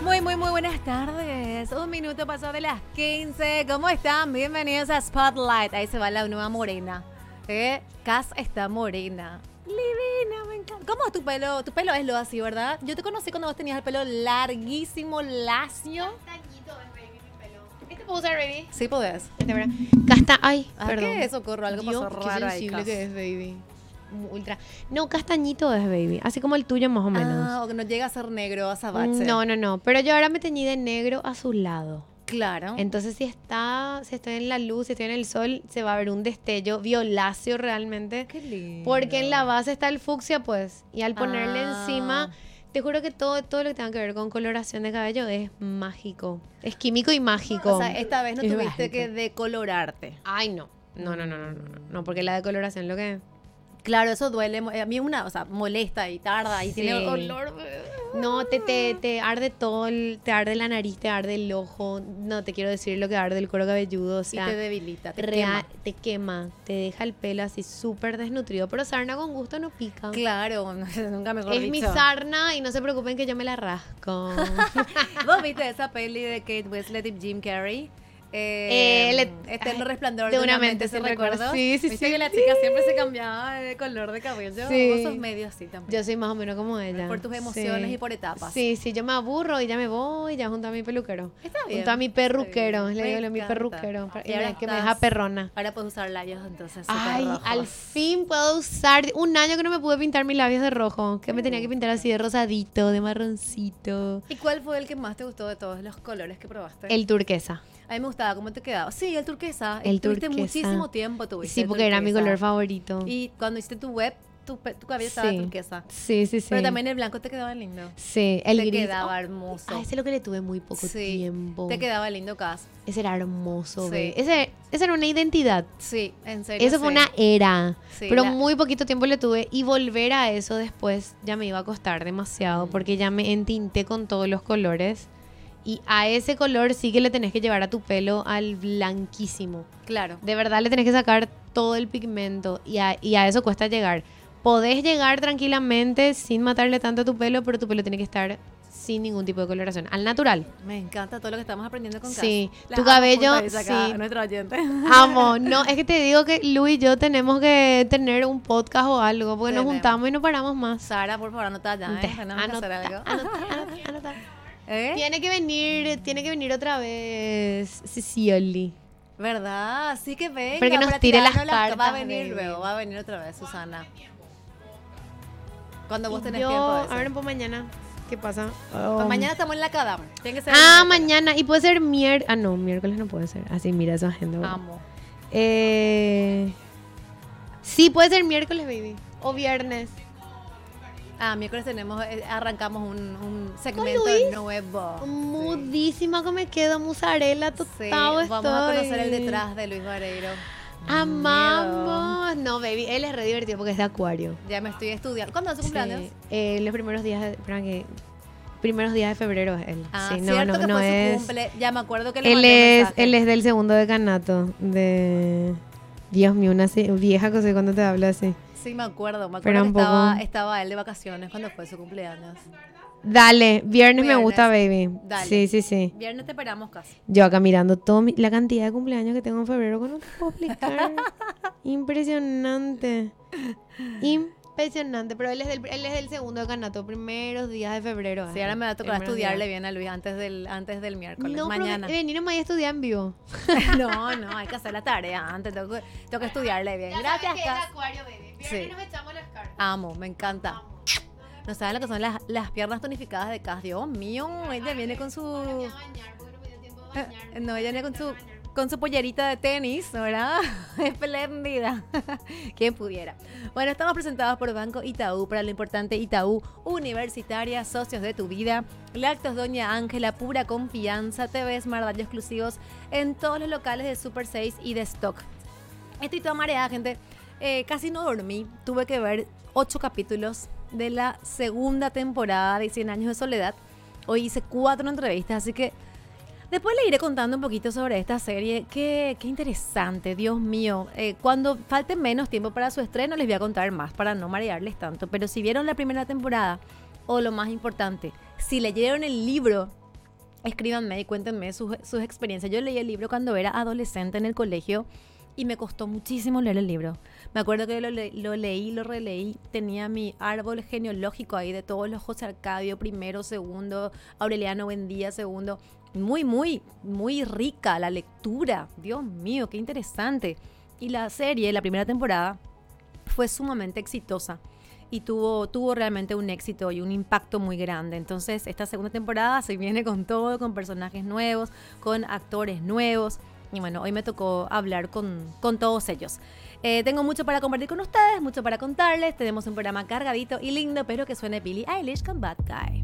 Muy buenas tardes. Un minuto pasó de las 15. ¿Cómo están? Bienvenidos a Spotlight. Ahí se va la nueva morena. Cass está morena. Divina, me encanta. ¿Cómo es tu pelo? Tu pelo es lo así, ¿verdad? Yo te conocí cuando vos tenías el pelo larguísimo, lacio. Castañito es baby mi pelo. ¿Este puedo usar, baby? Sí podés. Ay, Perdón. perdón. ¿Qué es, Socorro? Algo Dios, pasó qué raro ahí, sensible Cass. que es, baby. Ultra. No, castañito es, baby. Así como el tuyo, más o menos. Ah, o que no llega a ser negro, a sabatse. No. Pero yo ahora me teñí de negro azulado. Claro. Entonces, si estoy en la luz, si estoy en el sol, se va a ver un destello violáceo realmente. Qué lindo. Porque en la base está el fucsia, pues. Y al ponerle encima, te juro que todo lo que tenga que ver con coloración de cabello es mágico. Es químico y mágico. O sea, esta vez no Es tuviste mágico. que decolorarte. Ay, no. No, porque la decoloración lo que... Claro, eso duele. A mí molesta y tarda y Sí. tiene olor. No, te arde todo, te arde la nariz, te arde el ojo. No, te quiero decir lo que arde el cuero cabelludo. O sea, y te debilita, te te quema, te deja el pelo así súper desnutrido. Pero sarna con gusto no pica. Claro, nunca mejor Es dicho. mi sarna y no se preocupen que yo me la rasco. ¿Vos viste esa peli de Kate Winslet y Jim Carrey? Eterno resplandor de una mente, ¿se sí recuerdas? recuerdo. Sí. Viste que la chica siempre se cambiaba de color de cabello. Sí. Vos sos medio así también. Yo soy más o menos como ella. Por tus emociones Sí. y por etapas. Sí, yo me aburro y ya me voy, ya junto a mi peluquero. Está bien. Junto a mi perruquero, está bien. le digo Me a mi encanta. perruquero. Y ahora Que me estás- deja perrona. Ahora puedes usar labios entonces súper Ay, rojos. al fin puedo usar. Un año que no me pude pintar mis labios de rojo. Que me tenía que pintar así de rosadito, de marroncito. ¿Y cuál fue el que más te gustó de todos los colores que probaste? El turquesa. A mí me gustaba cómo te quedaba. Sí, el turquesa. El Tuviste turquesa. muchísimo tiempo, tuviste Sí, el porque era mi turquesa. color favorito. Y cuando hiciste tu web, tu cabello estaba Sí. turquesa. Sí. Pero también el blanco te quedaba lindo. Sí, el te gris. quedaba hermoso. Ah, ese es lo que le tuve muy poco Sí, tiempo. te quedaba lindo, Cass. Ese era hermoso, Sí. ve. Ese era una identidad. Sí, en serio. Eso fue sí. una era. Sí, pero la- muy poquito tiempo le tuve. Y volver a eso después ya me iba a costar demasiado. Porque ya me entinté con todos los colores. Y a ese color sí que le tenés que llevar a tu pelo al blanquísimo. Claro. De verdad le tenés que sacar todo el pigmento. Y a eso cuesta llegar. Podés llegar tranquilamente sin matarle tanto a tu pelo, pero tu pelo tiene que estar sin ningún tipo de coloración. Al natural. Me encanta todo lo que estamos aprendiendo con Cass. Sí, Las tu amo cabello, juntas, dice acá sí. nuestro oyente. Amo, no, es que te digo que Lu y yo tenemos que tener un podcast o algo, porque nos Tenemos. juntamos y no paramos más. Sara, por favor, anota ya, ¿eh? Tenemos que hacer algo. Anota. ¿Eh? Tiene que venir otra vez Cicioli. ¿Verdad? Sí que venga. Porque nos para tire las tirarnos cartas, Va a venir baby. luego, va a venir otra vez, Susana. Cuando vos tenés Yo, tiempo de a ver, eso. pues mañana. ¿Qué pasa? Pues mañana estamos en la Cadam. Tiene que ser Ah, el miércoles. mañana. Y puede ser miércoles. Ah, no, miércoles no puede ser. Así, mira su agenda. bueno. Amo. Sí, puede ser miércoles, baby. O viernes. Miércoles arrancamos un segmento Luis? nuevo. Mudísima que me quedo, musarela Sí, total. vamos a conocer el detrás de Luis Vareiro. Amamos. No, baby, él es re divertido porque es de acuario. Ya me estoy estudiando. ¿Cuándo es su cumpleaños? Sí, los primeros días primeros días de febrero es él. Sí, cierto que no fue es. su cumple. Ya me acuerdo que le Él mandé es, mensaje. él es del segundo decanato de Dios mío, una vieja cosa cuando te habla así. Sí, me acuerdo Pero que un poco- estaba él de vacaciones cuando fue su cumpleaños. Dale, viernes me Viernes. gusta, baby. Dale. Sí. Viernes te esperamos casi. Yo acá mirando la cantidad de cumpleaños que tengo en febrero que no te puedo explicar. Impresionante. Impresionante. Pero él es del segundo decanato, primeros días de febrero. Sí, ahora me va a tocar Primeros estudiarle días. bien a Luis antes del miércoles. No, mañana. pero venir nomás a estudiar en vivo. No, hay que hacer la tarea antes. Tengo que estudiarle bien. Gracias, Cas. acuario, baby. Sí. nos echamos las cartas. Amo, me encanta. No saben lo que son las piernas tonificadas de Cas. Dios mío, ella viene con su... No, ella viene con su pollerita de tenis, ¿verdad? Espléndida. Quien pudiera. Bueno, estamos presentados por Banco Itaú para lo importante Itaú Universitaria, socios de tu vida. Lácteos Doña Ángela, pura confianza. TV Smart, daños exclusivos en todos los locales de Super 6 y de Stock. Estoy toda mareada, gente. Casi no dormí. Tuve que ver 8 capítulos de la segunda temporada de 100 años de soledad. Hoy hice 4 entrevistas, así que después le iré contando un poquito sobre esta serie. Qué interesante, Dios mío. Cuando falte menos tiempo para su estreno, les voy a contar más para no marearles tanto. Pero si vieron la primera temporada, o lo más importante, si leyeron el libro escríbanme y cuéntenme sus experiencias. Yo leí el libro cuando era adolescente en el colegio y me costó muchísimo leer el libro. Me acuerdo que lo leí, lo releí. Tenía mi árbol genealógico ahí de todos los José Arcadio, primero, segundo, Aureliano Buendía, segundo. Muy, muy, muy rica la lectura. Dios mío, qué interesante. Y la serie, la primera temporada, fue sumamente exitosa. Y tuvo realmente un éxito y un impacto muy grande. Entonces, esta segunda temporada se viene con todo, con personajes nuevos, con actores nuevos. Y bueno, hoy me tocó hablar con todos ellos. Tengo mucho para compartir con ustedes, mucho para contarles. Tenemos un programa cargadito y lindo, pero que suene Billie Eilish con Bad Guy.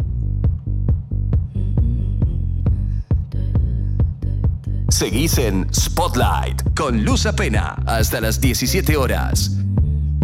Seguís en Spotlight con Luz Apena hasta las 17 horas.